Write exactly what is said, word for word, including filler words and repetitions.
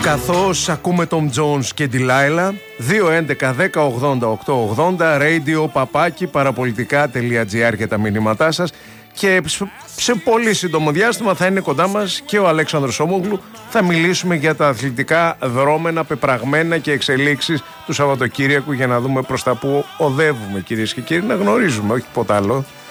Καθώς ακούμε τον Jones και τη Λάιλα, δύο έντεκα δέκα ογδόντα οκτώ ογδόντα, radio παπάκι παραπολιτικά.gr για τα μηνύματά σας. Και σε πολύ σύντομο διάστημα θα είναι κοντά μας και ο Αλέξανδρος Ομόγλου. Θα μιλήσουμε για τα αθλητικά δρόμενα, πεπραγμένα και εξελίξεις του Σαββατοκύριακου, για να δούμε προς τα που οδεύουμε, κυρίες και κύριοι, να γνωρίζουμε, όχι ποτέ άλλο.